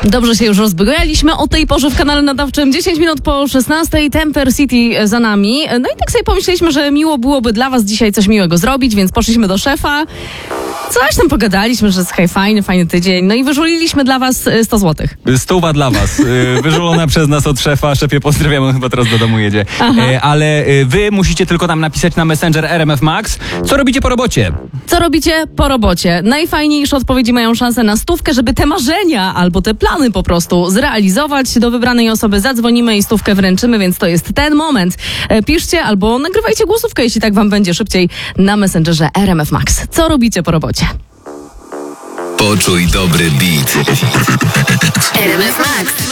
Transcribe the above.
Dobrze się już rozbujaliśmy o tej porze w kanale nadawczym. 10 minut po 16. Temper City za nami. No i tak sobie pomyśleliśmy, że miło byłoby dla was dzisiaj coś miłego zrobić, więc poszliśmy do szefa. Coś tam pogadaliśmy, że jest fajny tydzień. No i wyżuliliśmy dla was 100 złotych. 100 dla was. Wyżulona przez nas od szefa. Szefie, pozdrawiam, on chyba teraz do domu jedzie. Ale wy musicie tylko nam napisać na Messenger RMF Max, co robicie po robocie. Co robicie po robocie? Najfajniejsze odpowiedzi mają szansę na 100, żeby te marzenia albo te plany po prostu zrealizować. Do wybranej osoby zadzwonimy i 100 wręczymy, więc to jest ten moment. Piszcie albo nagrywajcie głosówkę, jeśli tak wam będzie szybciej, na Messengerze RMF Max. Co robicie po robocie? Poczuj dobry beat. RMF Max.